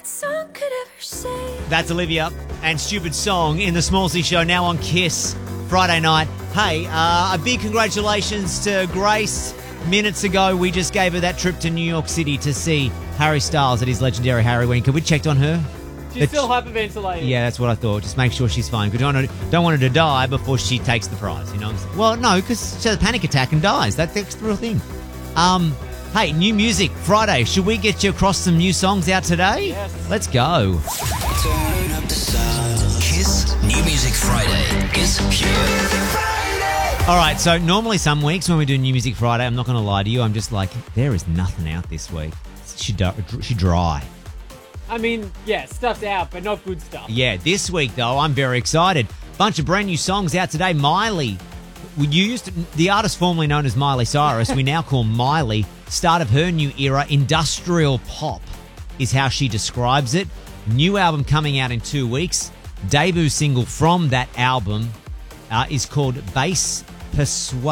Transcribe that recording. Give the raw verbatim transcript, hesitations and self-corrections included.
song could ever say. That's Olivia and Stupid Song in the Smallsy Show, now on Kiss, Friday night. Hey, uh, a big congratulations to Grace. Minutes ago, we just gave her that trip to New York City to see Harry Styles at his legendary Harry wedding. Could we checked on her? She's But- still hyperventilating. Yeah, that's what I thought. Just make sure she's fine. Because don't, want her- don't want her to die before she takes the prize, you know? Well, no, because she has a panic attack and dies. That, that's the real thing. Um, hey, new music, Friday. Should we get you across some new songs out today? Yes. Let's go. Turn up the sound. Kiss New Music Friday is here. All right, so normally some weeks when we do New Music Friday, I'm not going to lie to you, I'm just like, there is nothing out this week. She, do- she dry. I mean, yeah, stuff's out, but not good stuff. Yeah, this week, though, I'm very excited. Bunch of brand new songs out today. Miley. We used to, the artist formerly known as Miley Cyrus, we now call Miley. Start of her new era, industrial pop is how she describes it. New album coming out in two weeks. Debut single from that album uh, is called Bass Persuade.